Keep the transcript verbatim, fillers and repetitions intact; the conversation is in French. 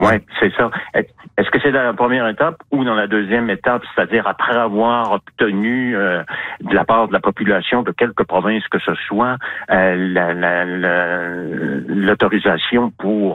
Oui, c'est ça. Est-ce que c'est dans la première étape ou dans la deuxième étape, c'est-à-dire après avoir obtenu euh, de la part de la population de quelques provinces que ce soit euh, la, la, la, l'autorisation pour